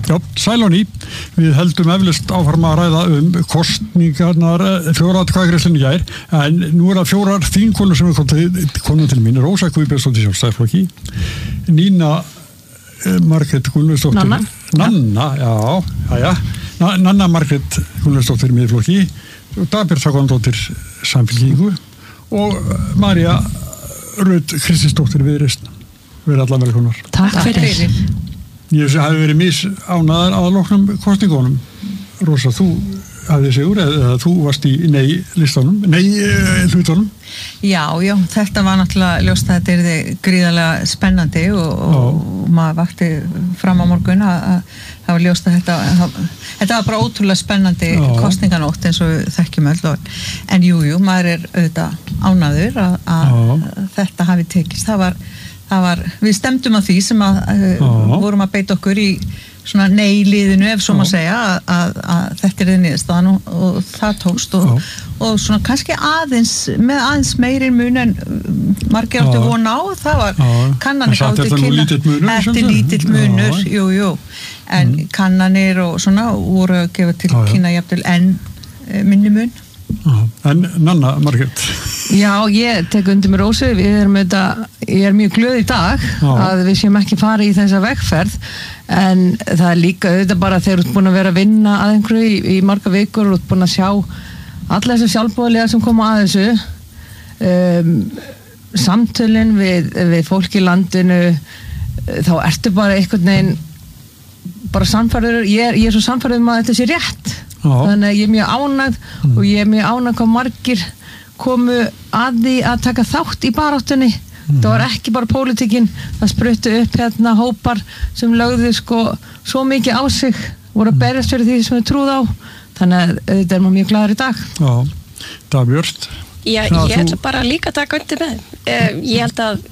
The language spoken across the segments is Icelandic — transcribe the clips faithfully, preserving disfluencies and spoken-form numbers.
Já, sæl og ný. Við heldum eflaust áfram að ræða um kosningarnar þjóðaratkvæðagreiðslunni í gær, en nú er það fjórar þingkonur sem er konum til mín, Rósa Guðbjörnsdóttir Sjálfstæðisflokki, Nína Margrét Gunnlaugsdóttir Nanna, Nanna já, já, já. Nanna Margrét Gunnlaugsdóttir Miðflokki, Dagbjört Hákonardóttir Samfylkingu og María Rut Kristinsdóttir Viðreisn. Við erum allar velkomnar. Takk fyrir. Ég hafi verið misánæður að loknum kosningunum. Rósa, þú hafði sigur eða þú varst í nei listanum, nei hlutunum. Já, já, þetta var náttúrulega ljóst að þetta yrði gríðarlega spennandi og, og maður vakti fram á morgun að, að það var ljóst að þetta, að, þetta var bara ótrúlega spennandi já. Kosninganótt eins og við þekkjum öll. En jú, jú, maður er auðvitað ánægður að, að þetta hafi tekist. Það var Það var, við stemdum að því sem að uh, vorum að beita okkur í svona nei-liðinu, ef svo má segja, að, að, að þetta er þið niðurstaðan og, og það tókst og, og svona kannski aðeins, með aðeins meiri mun en margir áttu von á, það var kannanir gátu kynna. Þetta er lítill munur, jú, jú, en mm. kannanir og svona voru að gefa til kynna jafnvel en minni mun. En Nanna Margrét. Já, ég tek undir með Rósu, við erum þetta, ég er mjög glöð í dag Já. Að við séum ekki fara í þessa vegferð, en það er líka auðvitað bara þegar þú ert búin að vera að vinna að einhverju í, í marga vikur og þú ert búin að sjá alla þessu sjálfboðaliða sem koma að þessu um, samtölin við, við fólk í landinu, þá ertu bara einhvern veginn bara sannfærður, ég er, ég er svo sannfærður um að þetta sé rétt. Já. Þannig að ég er mjög ánægð mm. og ég er mjög ánægð hvað margir komu að því að taka þátt í baráttunni. Mm. Það var ekki bara pólitíkin, það spruttu upp hérna hópar sem lögðu sko svo mikið á sig, voru að berjast fyrir því sem við trúð á. Þannig að þetta er maður mjög glaður í dag. Já, Dagbjört. Já, ég ætla bara líka að taka undir með. Ég held að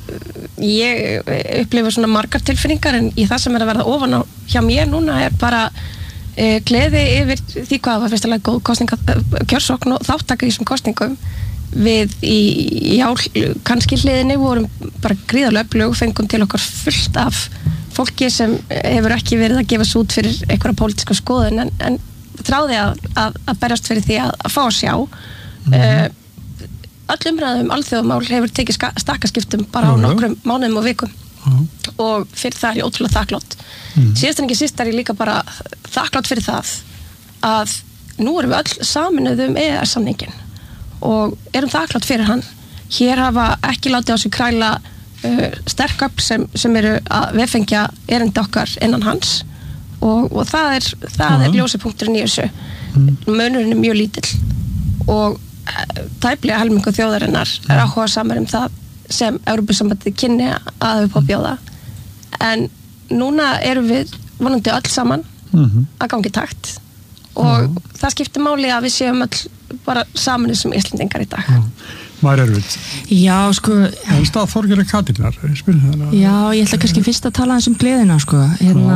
ég upplifa svona margar tilfinningar, en í það sem er að verða ofan á hjá mér núna er bara e, gleði yfir því hvað var fyrstulega góð kosningakjörsókn og þáttaka í þessum kosningum. Við í, já, kannski hliðinni vorum bara gríðarlega öflug, fengum til okkar fullt af fólki sem hefur ekki verið að gefa sig út fyrir einhverja pólitíska skoðun, en, en þráði að, að, að berjast fyrir því að, að fá að sjá. Mm-hmm. Uh, öll umræðum alþjóðamál hefur tekið ska, stakkaskiptum bara á mm-hmm. nokkrum mánuðum og vikum mm-hmm. og fyrir það er ég ótrúlega þakklátt. Mm-hmm. Síðast en ekki síst er ég líka bara þakklátt fyrir það að nú erum við öll saminuð um E E S-samningin og erum þakklátt fyrir hann. Hér hafa ekki látið á sig kræla uh, sterköfl sem, sem eru að veffengja erindi okkar innan hans og, og það er, það er ljósipunkturinn í þessu. Mm. Munurinn er mjög lítill og tæplega helmingu þjóðarinnar er áhuga samar um það sem Evrópusambandið kynni að upp á bjóða, en núna erum við vonandi öll saman mm-hmm. að gangi takt og mm. það skiptir máli að við séum öll bara saman sem Íslendingar í dag. Maður er við. Já, sko. En stað Þorgerðar Katrínar, spyrir það. Já, ég ætla kannski fyrst að tala eins um gleðina, sko. Hérna,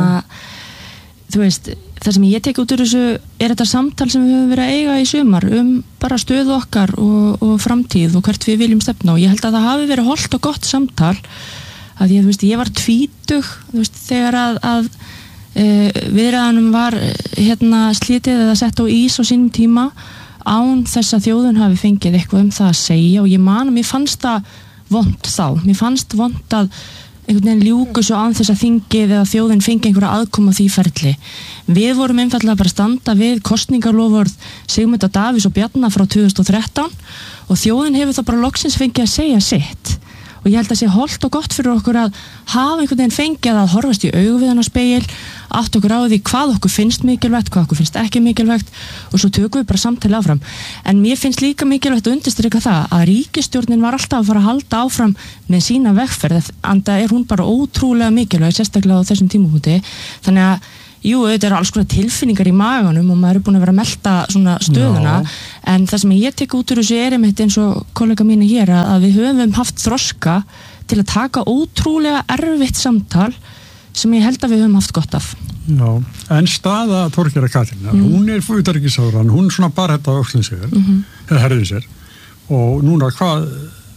þú veist, það sem ég tek út úr þessu er þetta samtal sem við höfum verið að eiga í sumar um bara stöðu okkar og, og framtíð og hvert við viljum stefna, og ég held að það hafi verið hollt og gott samtal að ég, þú veist, ég var tvítug, þú veist, þegar að, að e, viðræðanum var hérna slítið eða sett á ís á sínum tíma án þess að þjóðun hafi fengið eitthvað um það að segja, og ég man að mér fannst það vont þá, mér fannst vont að einhvern veginn ljúku svo án þess að þingið eða þjóðin fengi einhverja aðkoma því ferli. Við vorum einfallega bara að standa við kosningalofvörð Sigmundar Davíðs og Bjarna frá tvö þúsund og þrettán og þjóðin hefur það bara loksins fengið að segja sitt. Og ég held að sé hollt og gott fyrir okkur að hafa einhvern veginn fengið að horfast í augu við þennan spegil, átt okkur á því hvað okkur finnst mikilvægt, hvað okkur finnst ekki mikilvægt, og svo tökum við bara samtali áfram. En mér finnst líka mikilvægt að undirstrika það að ríkisstjórnin var alltaf að fara að halda áfram með sína vegferð, enda er hún bara ótrúlega mikilvæg, sérstaklega á þessum tímapunkti. Þannig að jú, þetta eru alls konar tilfinningar í maganum og maður er búin að vera að melta svona stöðuna. Já. En það sem ég tek út úr þessu er einmitt eins og kollega mínu hér að við höfum haft þroska til að taka ótrúlega erfitt samtal sem ég held að við höfum haft gott af. Já, en staða Þorgerðar Katrínar, mm. hún er utanríkisráðherra, hún svona bara þetta á öxlinn sér, mm-hmm. eða herðið sér, og núna hvað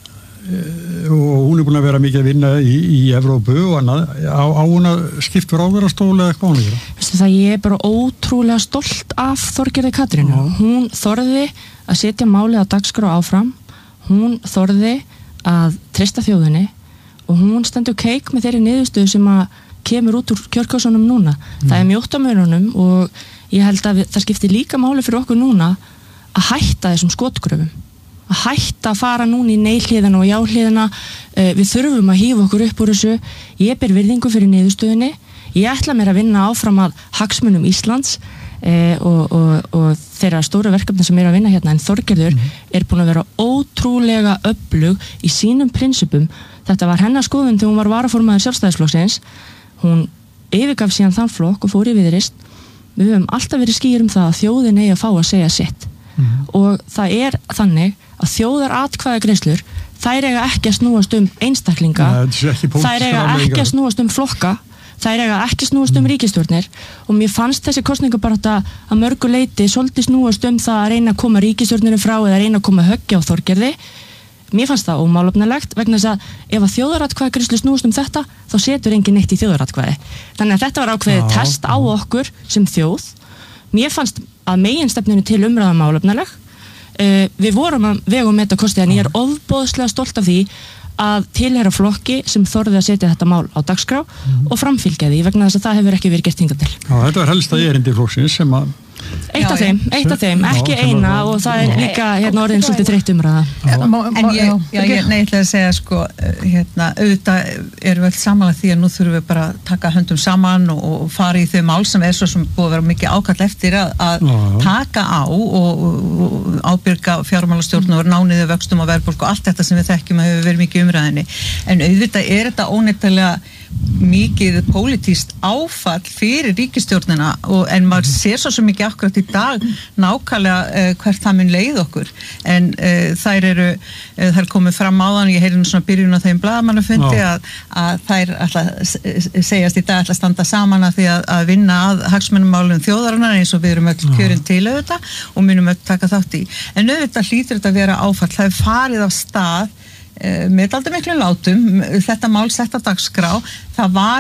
og hún er búin að vera mikið að vinna í, í Evrópu og annað, á, á hún að skipta ráðherrastóli eða hvað hún er? Veistu það, ég er bara ótrúlega stolt af Þorgerði Katrínu. Já. Hún þorði að setja málið á dagskrá áfram, hún þorði að treysta þjóðinni og hún stendur keik með þeirri niðurstöðu sem að kemur út úr kjörkásunum núna. Mm. Það er mjótt á mununum og ég held að við, það skiptir líka máli fyrir okkur núna að hætta þessum skotgröfum. Að hætta að fara núna í nei-hliðina og já-hliðina. Uh, við þurfum að hífa okkur upp úr þessu. Ég ber virðingu fyrir niðurstöðunni. Ég ætla mér að vinna áfram að hagsmunum Íslands uh, og, og, og þeirra stóru verkefni sem er að vinna hérna, en Þorgerður mm. er búin að vera ótrúlega öflug í sínum prinsipum. Þetta var hennar skoðun þegar hún var varaformaður Sjálfstæðisflokksins. Hún yfirgaf síðan þann flokk og fór í Viðreisn. Við höfum alltaf verið skýr um það að þjóðin eigi að fá að segja sitt. Mm. Og það er þannig að þjóðaratkvæðagreiðslur þær eiga ekki að snúast um einstaklinga, ja, þær eiga ekki að snúast um flokka, þær eiga ekki að snúast um ríkisstjórnir og mér fannst þessi kosningabarátta að mörgu leyti svolítið snúast um það að reyna að koma ríkisstjórninu frá eða reyna að koma höggja á Þorgerði. Mér fannst það ómálefnilegt vegna þess að ef að þjóðaratkvæðagreiðslu snúast um þetta þá setur enginn neitt í þjóðaratkvæði. Þannig að þetta var ákveðið ja, test á okkur sem þjóð. Mér fannst að meginstefninu til umræða málefnaleg. Uh, við vorum að vega og meta kosti en ég er ofboðslega stolt af því að tilheyra flokki sem þorði að setja þetta mál á dagskrá mm. og framfylgja því vegna þess að það hefur ekki verið gert hingað til. Já, þetta var helsta erindi flokksins sem að Eitt af þeim, eitt af þeim, ekki já, eina og það er líka hérna orðin svolítið þreytt umræða. En ég, já, ég neitt að segja sko, hérna, auðvitað erum við allt samanlega því að nú þurfum við bara að taka höndum saman og, og fara í þau mál sem er svo sem búið að vera mikið ákall eftir að, að taka á og, og, og ábyrga fjármálastjórn og nániðu vöxtum og verðbólgu og allt þetta sem við þekkjum að hefur verið mikið umræðinni. En auðvitað er þetta óneittalega mikið pólitískt áfall fyrir ríkisstjórnina og, en maður sér svo sem mikið akkurat í dag nákvæmlega uh, hvert það mun leið okkur en uh, þær eru uh, þær komið fram áðan, ég heyri nú svona byrjun á þeim blaðamannafundi að, að þær ætla, segjast í dag ætla að standa saman að því að, að vinna að hagsmunumálum þjóðarinnar eins og við erum öll kjörin til auðvitað og munum öll taka þátt í en auðvitað hlýtur þetta að vera áfall, það er farið af stað með aldrei miklu látum, þetta mál sett á dagskrá, það var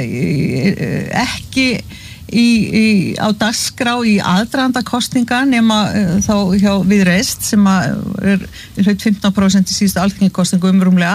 eh, ekki í, í, á dagskrá í aðdraganda kosninga nema eh, þá hjá Viðreisn sem að er hlaut fimmtán prósent í síðustu alþingiskosningu umrúmlega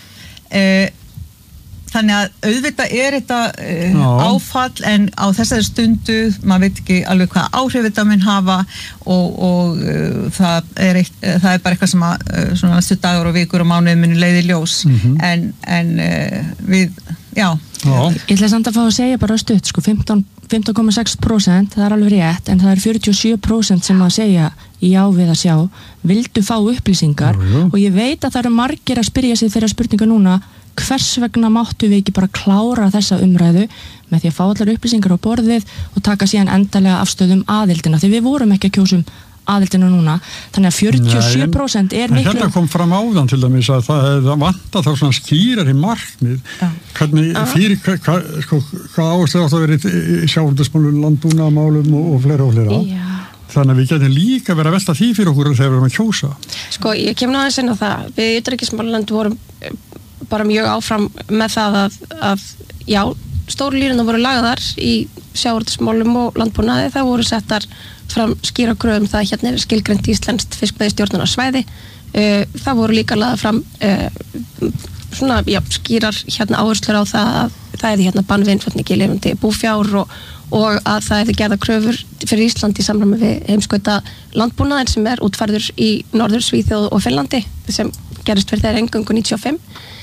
eh, þannig að auðvitað er þetta uh, áfall en á þessari stundu maður veit ekki alveg hvað áhrif þetta mun hafa og, og uh, það, er eitt, uh, það er bara eitthvað sem að uh, svona næstu dagur og vikur og mánuði muni leiði ljós mm-hmm. en, en uh, við, já. já Ég ætla samt að fá að segja bara stutt sko, fimmtán komma sex prósent það er alveg rétt en það er fjörutíu og sjö prósent sem að segja já við að sjá vildu fá upplýsingar já, já. Og ég veit að það eru margir að spyrja sig þeirra spurninga núna hvers vegna máttu við ekki bara klára þessa umræðu með því að fá allar upplýsingar á borðið og taka síðan endalega afstöðum aðildina því við vorum ekki að kjósum aðildina núna þannig að fjörutíu og sjö prósent er miklu Þetta kom fram áðan til dæmis að það vantar þá svona skýrari markmið ja. Hvernig fyrir hvað hva, sko, hva ástæð átt að vera í sjávarútvegsmálum, landbúnaðarmálum og, og fleira og fleira ja. Þannig að við getum líka verið að velta því fyrir okkur þegar við erum að kjósa Sko, ég kem náðins inn á það við utanríkismálaland vorum bara mjög áfram með það að, að já, stóru línuna voru lagðar í sjávarútvegsmálum og landbúnaði, það voru settar fram skýra kröfum það hérna er skilgreint íslenskt fiskveiðistjórnunarsvæði uh, það voru líka lagðar fram uh, svona, já, skýrar hérna áherslur á það að það er hérna bannvinnflutningi lifandi búfjár og, og að það er gerða kröfur fyrir Ísland í samræmi við heimskauta landbúnaðin sem er útfærður í Norður Svíþjóð og Finnlandi sem gerist fyrir þeirra eingöngu níutíu og fimm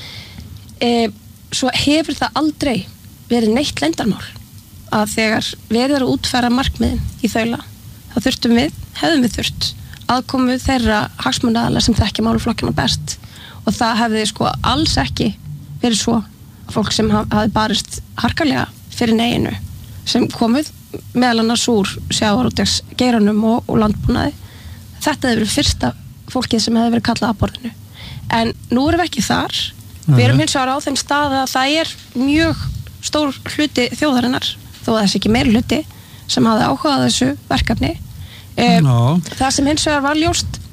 E, svo hefur það aldrei verið neitt leyndarmál að þegar verið að útfæra markmiðin í þaula, þá þurftum við hefðum við þurft aðkomu þeirra hagsmunaaðila sem þekkja málaflokkina best og það hefði sko alls ekki verið svo að fólk sem hafi barist harkalega fyrir neginu sem komið meðal annars úr sjávarútvegsgeiranum og, og landbúnaði þetta hefði verið fyrsta fólkið sem hefði verið kallað að borðinu en nú erum við ekki þar Við erum hins vegar á þeim stað að það er mjög stór hluti þjóðarinnar, þó að þessi ekki meir hluti, sem hafði áhugað þessu verkefni. Um, no. Það sem hins vegar var ljóst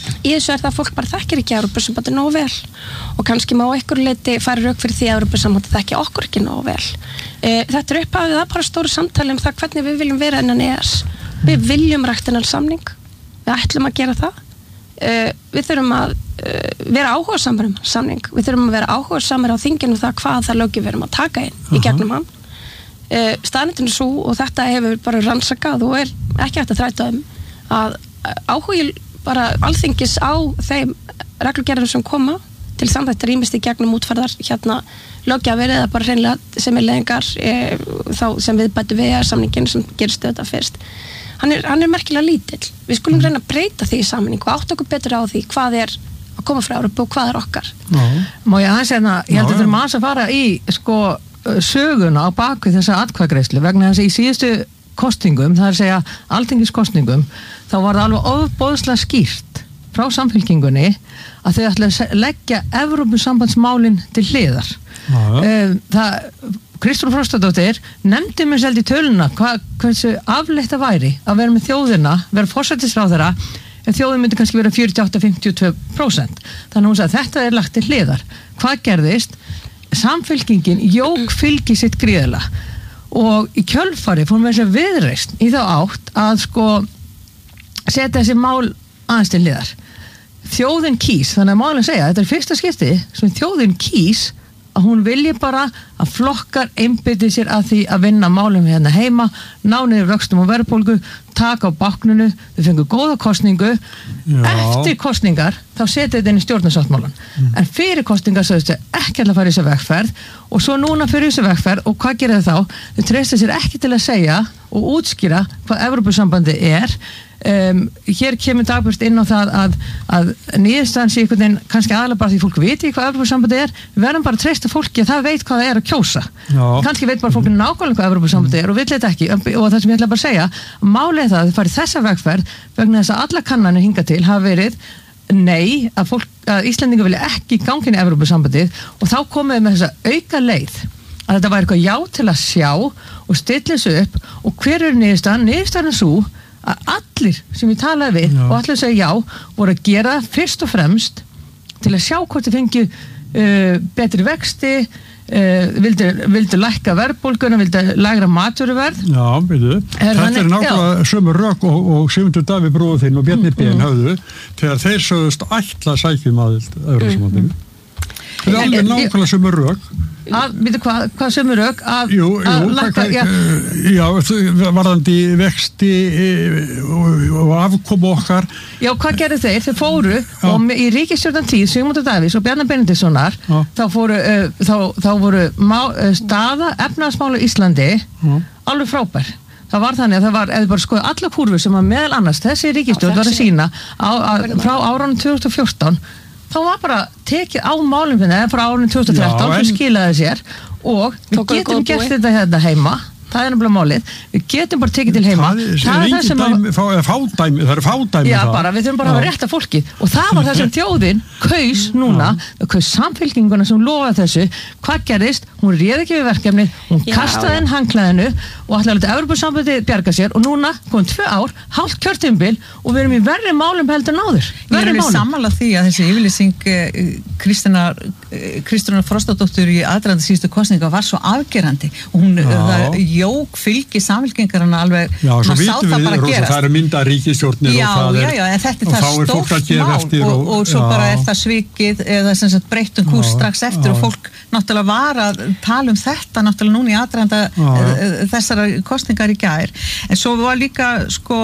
í þessu er það að fólk bara þekkir ekki Evrópusambandið nógu vel og kannski má einhverju leyti færa rök fyrir því að Evrópusambandið þekki okkur ekki nógu vel. E, þetta er upphafið það bara stóru samtali um það hvernig við viljum vera innan E S. Við viljum rækt innan samning, við ætlum að gera það. E, við þurfum að e, vera áhugasamir um samning, við þurfum að vera áhugasamir á þinginu það hvað það löggjum við erum að taka inn uh-huh. í gegnum hann. E, staðnetinu svo og þetta hefur bara rannsakað og er ekki hægt að þræta um að áhugi bara alþingis á þeim reglugerðum sem koma til samþættar ímist í gegnum útfærðar hérna löggjafir eða bara hreinlega sem er leðingar e, þá sem við bætu við er samningin sem gerist þetta fyrst. Hann er, hann er merkilega lítill. Við skulum reyna að breyta því í sammenningu og átta okkur betur á því hvað er að koma frá Evrópu og hvað er okkar. Já. Má ég aðeins hérna, ég held að þetta er maður að fara í sko söguna á bakvið þessa atkvæðagreiðslu vegna þess að í síðustu kostingum, það er að segja alþingiskostingum, þá var það alveg ofboðslega skýrt frá samfylkingunni að þau ætla að leggja Evrópusambandsmálin til hliðar. Uh, það, Kristrún Frostadóttir nefndi mér seldi töluna hvað hversu afleitt það væri að vera með þjóðina, vera forsætisráðherra en þjóðin myndi kannski vera fjörutíu og átta til fimmtíu og tvö prósent. Þannig að hún sagði að þetta er lagt til hliðar. Hvað gerðist? Samfylkingin jók fylgi sitt gríðarlega og í kjölfari fórum við þessi viðreisn í þá átt að sko setja þessi mál aðeins til hliðar. Þjóðin kýs, þannig að málinn segja, þetta er fyrsta skipti sem þjóðin kýs að hún vilji bara að flokkar einbeiti sér að því að vinna málum hérna heima, ná niður vöxtum og verðbólgu, taka á bákninu, þau fengu góða kosningu. Já. Eftir kosningar þá setja þetta inn í stjórnarsáttmálann. Mm. En fyrir kosningar sögðust þau ekki að fara í þessu vegferð og svo núna fyrir þessu vegferð og hvað gera þau þá? Þau treysta sér ekki til að segja og útskýra hvað Evrópusambandi er. Um, hér kemur dagbjört inn á það að, að niðurstaðan sé einhvern veginn kannski aðalega bara því fólk viti hvað Evrópusambandi er, við verðum bara að treysta fólki að það veit hvað það er að kjósa. Já. Kannski veit bara fólki nákvæmlega hvað Evrópusambandi er og vill þetta ekki og það sem ég ætla bara að segja, málið er það að þið farið þessa vegferð vegna þess að alla kannanir hingað til hafa verið nei, að, fólk, að Íslendingar vilja ekki gangin í Evrópusambandið og þá komuðu með þessa auka leið að þetta var eitthvað já til að sjá og stilla þessu upp og hver er niðurstaðan? Niðurstaðan er svo að allir sem ég talaði við já. Og allir segja já voru að gera fyrst og fremst til að sjá hvort þið fengju uh, betri vexti uh, vildu, vildu lækka verðbólguna, vildu lægra matvöruverð. Já, veitu, þetta er náttúrulega sömu rök og, og Sigmundur Davíð bróðir þinn og Bjarni Ben mm. höfðu þegar þeir sögðust ætla að sækjum aðild Evrópusambandinu. Mm. Þetta er alveg nákvæmlega sömu rök. Að, veitu hvað, hvað sömu rök? Að, jú, jú, að lakka, já. Já, varðandi vexti og, og afkomu okkar. Já, hvað gerðu þeir? Þeir fóru já. Og í ríkisstjórnartíð, Sigmundur Davíðs og Bjarni Benediktssonar, þá fóru, uh, þá, þá voru má, uh, staða efnahagsmála í Íslandi já. Alveg frábær. Það var þannig að það var, eða bara skoði alla kúrfur sem að meðal annars þessi ríkisstjórn var að sína á, að, frá árunum tvö þúsund og fjórtán þá var bara tekið á málum eða frá árunum tvö þúsund og þrettán sem skilaði sér og við getum gert þetta hérna heima það er nefnilega málið, við getum bara tekið til heima það, það er það sem að dæmi, fá, fádæmi, það er fádæmi já það. Bara, við þurfum bara að hafa rétt af fólki og það var það sem þjóðin kaus núna, kaus samfylkinguna sem lofaði þessu, hvað gerðist hún réði ekki við verkefni, hún já, kastaði inn hangklæðinu og ætlaði að leta Evrópusambandið bjarga sér og núna komum tvö ár hálft kjörtímabil og við erum í verri málum heldur en áður. Ég er alveg sammála því að þessi yfirlýsing Kristrúnar Kristrúnar Frostadóttur í aðdraganda síðustu kosninga var svo afgerandi og hún það jók fylgi samfylkingarna alveg já, svo vitum við, Rósa, það eru mynda ríkisstjórnir já, og það er já, já, en þetta er það er stórt mál og, og, og svo já. Bara er það svikið eða sem sagt breyttum kúrs strax eftir já. Og fólk náttúrulega var að tala um þetta náttúrulega núna í aðdraganda þessara kosningar í gær en svo var líka sko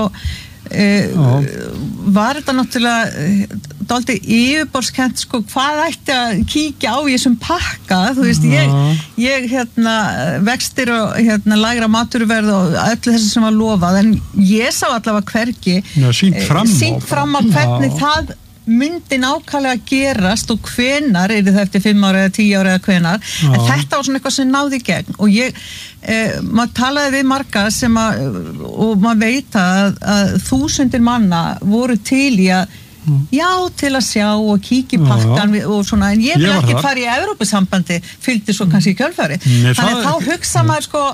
Uh, var þetta náttúrulega dálítið yfirborðskennt sko hvað ætti að kíkja á í þessum pakka þú veist ég, ég hérna vextir og hérna lægra maturverð og öllu þessu sem var lofað en ég sá allavega hvergi ja, sínt fram, sínt fram á hvernig já. Það myndi nákvæmlega gerast og hvenar er það eftir fimm ára eða tíu ára eða hvenar já. En þetta var svona eitthvað sem náði í gegn og ég eh, maður talaði við marga sem að og maður veit að, að þúsundir manna voru til í að mm. já til að sjá og kíkja í pakkan já, já. Og svona en ég vil ég ekki fara í Evrópusambandi fylgdi svo kannski í kjölfari Nei, þannig að þá hugsa maður sko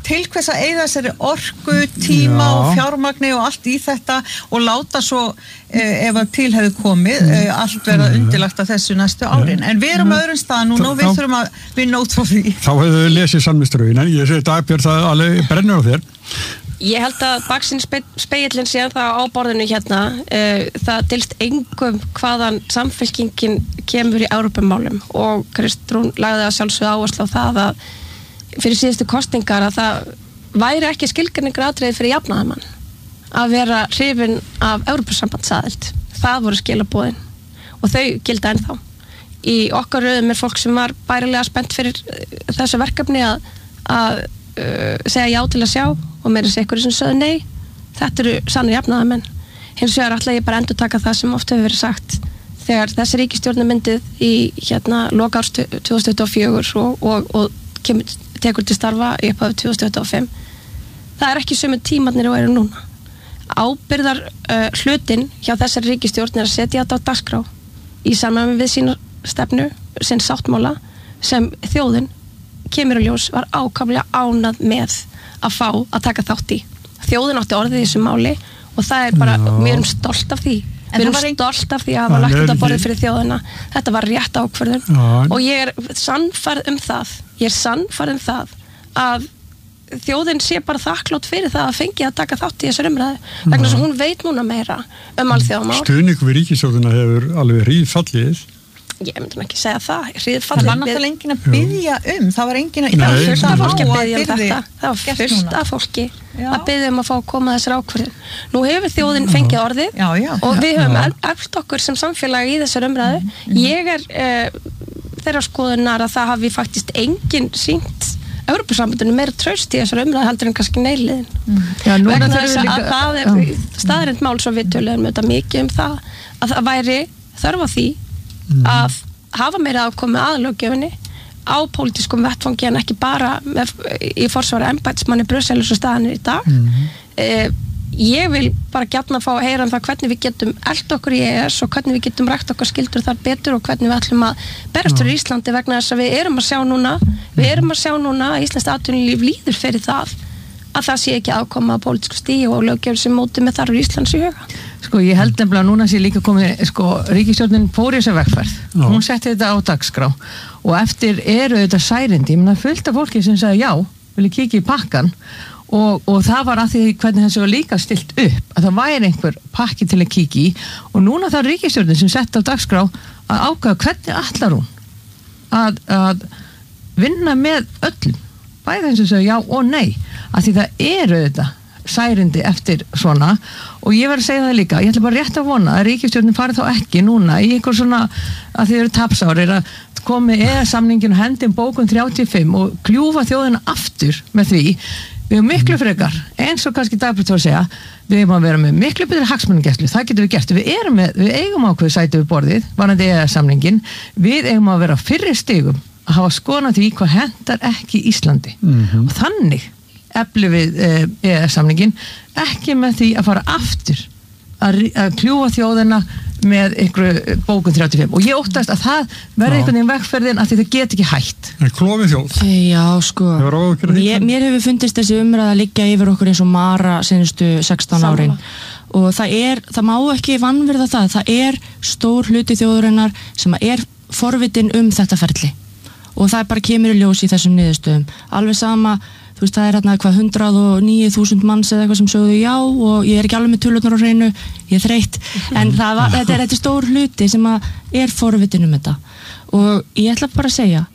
til hvers að eyða þessari orku, tíma Já. og fjármagni og allt í þetta og láta svo eh, ef að til hefði komið eh, allt verða undirlagt að þessu næstu árin. En við erum á öðrum stað núna og við Þá- þurfum að vinna út frá því. Þá hefðu við lesið samvisturögin, en ég segi Dagbjörn það alveg brennur á þér. Ég held að baksinn speillin sé það á borðinu hérna, uh, það dylst engum hvaðan samfylkingin kemur í Evrópumálum og Kristrún lagði að sjálfsögðu áherslu á það að fyrir síðustu kosningar að það væri ekki skilgreiningar atriði fyrir jafnaðarmann að vera hrifin af Evrópusambandsaðild. Það voru skilaboðin og þau gilda ennþá. Í okkar röðum er fólk sem var bærilega spennt fyrir þessu verkefni að, að uh, segja já til að sjá og meira sér ykkur sem sögðu nei. Þetta eru sannir jafnaðarmenn. Hins vegar ætla ég bara að endurtaka það sem oft hefur verið sagt þegar þessi ríkisstjórn er myndið í hérna loka árs tvö þúsund tuttugu og fjögur og, og, og kemur, tekur til starfa í upphafi tvö þúsund tuttugu og fimm. Það er ekki sömu tímarnir og eru núna. Ábyrðar uh, hlutin hjá þessari ríkisstjórn er að setja þetta á dagskrá í samræmi við sína stefnu, sinn sáttmála sem þjóðin kemur í ljós var ákaflega ánað með að fá að taka þátt í. Þjóðin átti orðið í þessu máli og það er bara, Já. við erum stolt af því. En Við erum það var ein- stolt af því að hafa Það lagt er þetta ekki- borðið fyrir þjóðina. Þetta var rétt ákvörðun Já. og ég er sannfærð um það, ég er sannfærð um það að þjóðin sé bara þakklátt fyrir það að fengi að taka þátt í þessu umræðu vegna þess að hún veit núna meira um alþjóðamál. Stuðningur við ríkisstjórnina hefur alveg hríðfallið. Ég myndi nú ekki segja það. Það Hríðfallið var við- náttúrulega enginn að biðja um, það var enginn að... Nei. Það var fullt af fólki að Á biðja um yrði þetta. Það var gert fullt núna. af fólki Já. að biðja um að fá að koma þessar ákvörðin. Nú hefur þjóðin fengið orðið Já, já. og við Já. höfum eflt okkur sem samfélag í þessar umræðu. Ég er uh, þeirra skoðunar að það hafi faktist enginn sýnt Evrópusambandinu meira traust í þessar umræðu heldur en kannski neiliðin. Já, núna Vegna þurfum þess við að líka- það er staðrind mál svo við töluðum þetta mikið um það að það væri þörf á því að hafa meira afkomi aðlöggjöfinni á pólitískum vettfangi en ekki bara með, í forsvara embættismanni Brussel og staðanir í dag. Mhm. Eh, ég vil bara gjarna fá að heyra um það hvernig við getum eld okkur í E E S og hvernig við getum rækt okkar skildur þar betur og hvernig við ætlum að berast fyrir Íslandi vegna þess að við erum að sjá núna við erum að sjá núna að Íslands atvinnulíf líður fyrir það að það sé ekki aðkoma á pólitísku stígi og löggjöf sem móti með þarfur Íslands í huga. Sko ég held nefnilega að núna sé líka komið, sko ríkisstjórnin fór í þessa vegferð, Já. hún setti þetta á dagskrá og eftir eru þetta særindi, ég meina fullt af fólki sem sagði já, vil ég kikið í pakkan og, og það var að því hvernig þessu var líka stilt upp, að það væri einhver pakki til að kikið í og núna það er ríkisstjórnin sem setti á dagskrá að ákveða hvernig ætlar hún að, að vinna með öllum, bæði eins og segja já og nei, að því það eru þetta særindi eftir svona og ég verð að segja það líka, ég ætla bara rétt að vona að ríkisstjórnin fari þá ekki núna í einhver svona að þið eru tapsárir að komi eða samningin og hendin bókun þrjátíu og fimm og kljúfa þjóðina aftur með því, við erum miklu frekar eins og kannski Dagbjörn var að segja við erum að vera með miklu betur hagsmunagæslu það getum við gert, við erum með, við eigum ákveð sæti við borðið, varandi eða samningin við eigum að vera á fyrri stigum að hafa skoðan því hvað hendar ekki Íslandi Mhm. og þannig efli við e E S-samningin ekki með því að fara aftur að, rí- að kljúfa þjóðina með einhverju bókun þrjátíu og fimm og ég óttast að það verði Já. einhvern veginn vegferðin að því það get ekki hætt. En klofið þjóð. Já, sko, Hefur áhyggjur af því? ég, mér hefur fundist þessi umræða að liggja yfir okkur eins og Mara senustu sextán Sammála. árin og það er, það má ekki vanvirða það, það er stór hluti þjóðurinnar sem er forvitin um þetta ferli og það bara kemur í ljós í þessum niðurstöðum, alveg sama þú veist, það er hérna hvað hundrað og níu þúsund manns eða eitthvað sem sögðu já og ég er ekki alveg með tölurnar á hreinu, ég er þreytt en það var, þetta er þetta er stór hluti sem að er forvitin um þetta og ég ætla bara að segja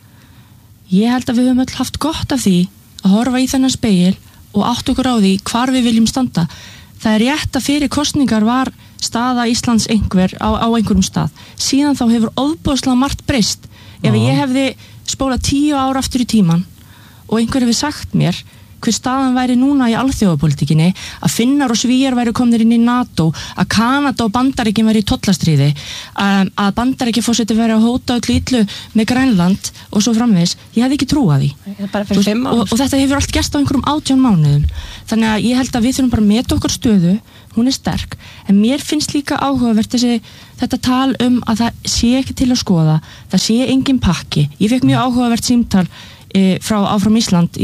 ég held að við höfum öll haft gott af því að horfa í þennan spegil og átt okkur á því hvar við viljum standa það er rétt að fyrir kosningar var staða Íslands einhver á, á einhverjum stað síðan þá hefur ofboðslega margt breyst ef Já. ég hefði spólað tíu ár aftur í tíman og einhver hefur sagt mér hver staðan væri núna í alþjóðapolitíkinni að Finnar og Svíjar væri komnir inn í NATO að Kanada og Bandaríkin væri í tollastríði um, að Bandaríkin fórseti væri að hóta öll illu með Grænland og svo framvegis, ég hefði ekki trúað því Það er bara Þú fyrir veist, fimm og, árum. og þetta hefur allt gerst á einhverjum átján mánuðum þannig að ég held að við þurfum bara að meta okkar stöðu hún er sterk, en mér finnst líka áhugavert þessi, þetta tal um að það sé ekki til að skoða það sé engin pakki, ég fekk mjög áhugavert símtal e, frá Áfram Ísland í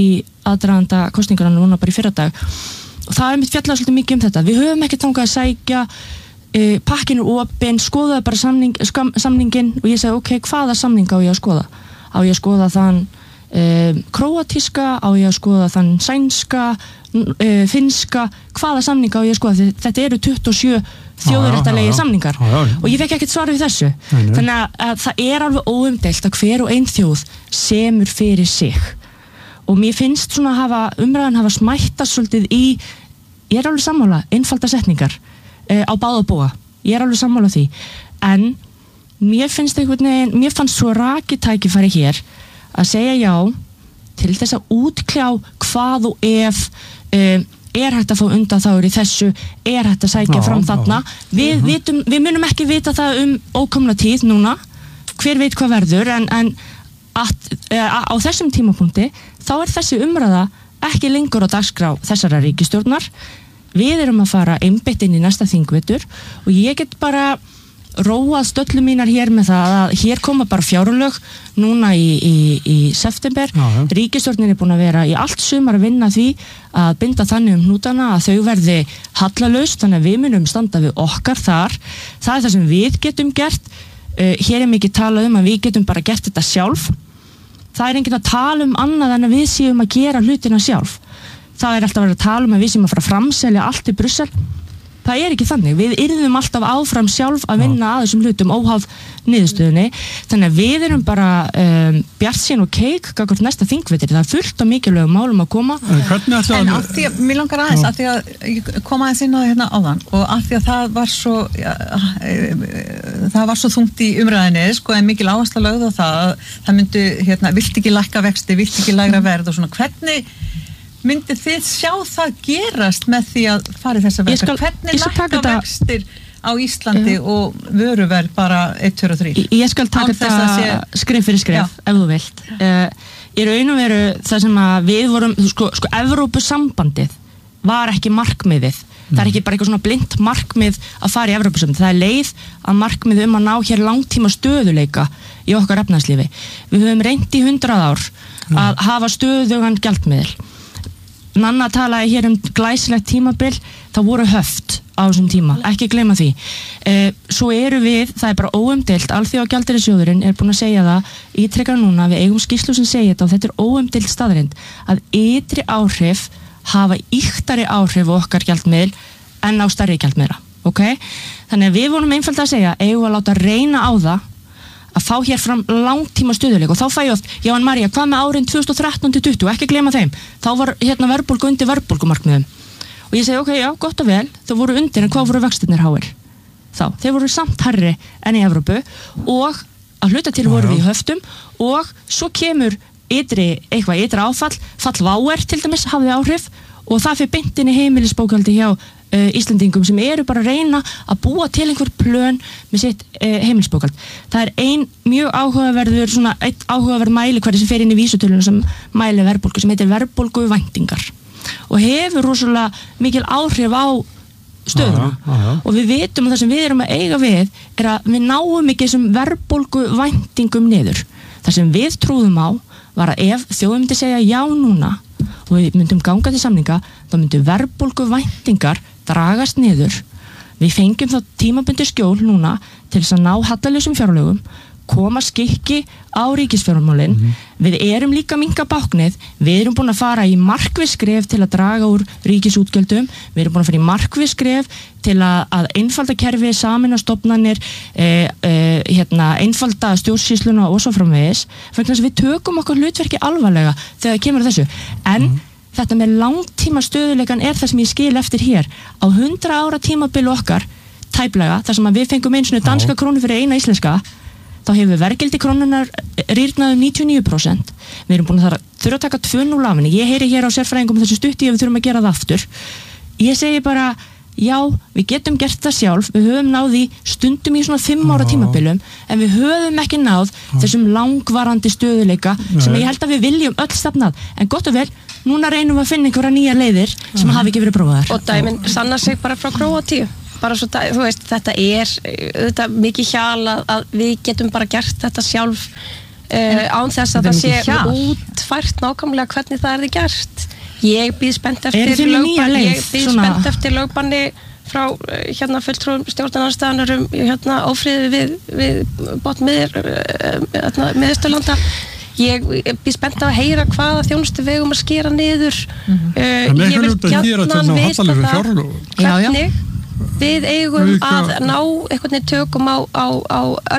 aðdraganda kosningarna núna bara í fyrradag og það er mitt fjallað svolítið mikið um þetta við höfum ekki þangað að sækja uh, pakkin er opinn, skoðaði bara samning, skam, samningin og ég segi ok, hvaða samning á ég að skoða? Á ég að skoða þann uh, króatíska, á ég að skoða þann sænska, uh, finnska hvaða samning á ég að skoða? Þetta eru tuttugu og sjö þjóðréttarlegir samningar já, já, já. og ég fekk ekkert svar við þessu nei, nei. þannig að, að það er alveg óumdeilt að hver og ein þjóð semur fyrir sig og mér finnst svona að hafa umræðan hafa smættast svolítið í ég er alveg sammála, einfalda setningar uh, á báða bóga, ég er alveg sammála því en mér finnst einhvern veginn, mér fannst svo rakið tækifæri hér að segja já til þess að útkljá hvað og ef uh, er hægt að fá undan þáur í þessu er hægt að sækja já, fram þarna við, uh-huh. vitum, við munum ekki vita það um ókomna tíð núna hver veit hvað verður en, en að, á þessum tímapunkti þá er þessi umræða ekki lengur á dagskrá þessara ríkisstjórnar við erum að fara einbeitt inn í næsta þingvetur og ég get bara róað stöllu mínar hér með það að hér koma bara fjárlög núna í, í, í september ríkisstjórnin er búin að vera í allt sumar að vinna því að binda þannig um hnútana að þau verði hallalaust þannig að við munum standa við okkar þar það er það sem við getum gert uh, hér er mikið talað um að við getum bara gert þetta sjálf það er enginn að tala um annað en að við séum að gera hlutina sjálf það er alltaf að vera að tala um að við séum að fara að framselja allt í Brussel það er ekki þannig, við yrðum alltaf áfram sjálf að vinna að þessum hlutum óháð niðurstöðunni, þannig að við erum bara um, bjartsýn og keik gagnvart næsta þingvetur, það er fullt af mikilvægum málum að koma. En af því að, mér langar aðeins, af því að ég kom aðeins inn á það hérna áðan og af því að það var svo ja, það var svo þungt í umræðinni, sko, en mikil áhersla lögð á það, það myndi, hérna, vilt ekki lækka vexti, vilt ekki lægra verð og svona, hvernig myndi þið sjá það gerast með því að fara í þessa vegferð? Hvernig lækka vextir á Íslandi uh, og vöruverð bara eitt, tveir og þrír? Ég skal taka þetta sé... skref fyrir skref, já. Ef þú vilt. Uh, í raun og veru það sem að við vorum, sko, sko Evrópusambandið var ekki markmiðið. Mm. Það er ekki bara eitthvað svona blind markmið að fara í Evrópusambandið. Það er leið að markmið um að ná hér langtíma stöðuleika í okkar efnahagslífi. Við höfum reynt í hundrað ár mm. að hafa stöðugan gjaldmiðil. Nanna talaði hér um glæsilegt tímabil, það voru höft á þessum tíma, ekki gleyma því. Eh, svo eru við, það er bara óumdeilt, Alþjóðagjaldeyrissjóðurinn er búin að segja það, ítrekka núna, við eigum skýrslu sem segja þetta og þetta er óumdeilt staðreynd, að ytri áhrif hafa ýktari áhrif á okkar gjaldmiðil en á stærri gjaldmiðla, ok? Þannig að við vorum einfaldlega að segja, eigum að láta reyna á það, að fá hér fram langtíma stöðuleik og þá fæ ég oft, já en María, hvað með árin tvö þúsund og þrettán til tuttugu, ekki gleyma þeim þá var hérna verðbólgu undir verðbólgumarkmiðum og ég segi ok, já, gott og vel þau voru undir, en hvað voru vextirnir háir þá, þeir voru samt hærri enn í Evrópu og að hluta til voru við í höftum og svo kemur ytri, eitthvað ytri áfall fall váer til dæmis, hafði áhrif og það fyrir beintin í heimilisbókhaldi hjá Uh, Íslendingum sem eru bara að reyna að búa til einhver plön með sitt uh, heimilisbókhald. Það er ein mjög áhugaverður, svona eitt áhugaverð mælikvarði sem fer inn í vísitölunum sem mæli verðbólgu, sem heitir verðbólguvæntingar og hefur rosalega mikil áhrif á stöðuna aha, aha. Og við vitum að það sem við erum að eiga við er að við náum ekki þessum verðbólguvæntingum niður. Það sem við trúðum á var að ef þjóðum myndi segja já núna og við myndum ganga til samninga þá myndi verðbólguvæntingar dragast niður, við fengjum þá tímabundi skjól núna til þess að ná hallalausum fjárlögum, koma skikki á ríkisfjármálin, mm-hmm. við erum líka minnka báknið, við erum búin að fara í markviss skref til að draga úr ríkisútgjöldum, við erum búin að fara í markviss skref til að, að einfalda kerfi, sameina stofnanir, eh, eh, hérna, einfalda stjórnsýsluna og svo framvegis, fyrir þess að við tökum okkur hlutverki alvarlega þegar það kemur þessu, en mm-hmm. þetta með langtíma stöðuleikan er það sem ég skil eftir hér. Á hundra ára tímabil okkar, tæplega, þar sem að við fengum einu svona danska krónu fyrir eina íslenska, þá hefur verðgildi krónunar rýrnað um níutíu og níu prósent. Við erum búin að þurfa að taka tvö núll af henni. Ég heyri hér á sérfræðingum þessu stutti ef við þurfum að gera það aftur. Ég segi bara, já, við getum gert það sjálf, við höfum náð í stundum í svona fimm ára tímabilum, en við höfum ekki náð þessum langvarandi stöðuleika sem ég held að við viljum öll stefnað. En gott og vel, núna reynum við að finna einhverja nýjar leiðir sem hafi ekki verið prófaðar. Og dæmin sanna sig bara frá Króatíu. Bara svo, þú veist, þetta er þetta mikið hjal að, að við getum bara gert þetta sjálf uh, án þess að Þetta er það sé mikið hjal. útfært nákvæmlega hvernig það er þið gert. Ég býð spennt Eruð eftir þið með nýja lögbanni, leið, ég býð svona- spennt eftir lögbanni frá uh, hérna fulltrúum stjórnarandstæðanar um hérna ófriði við, við botmiðir uh, hérna, miðausturlanda. Ég býð spennt að heyra hvaða þjónustu við eigum að skera niður. En uh, ég eitthvað vil út að gera gjarnan þetta á vita hallalegu það fjárlögum. Já, já. hvernig við eigum Auka- að ná einhvern veginn tökum á, á, á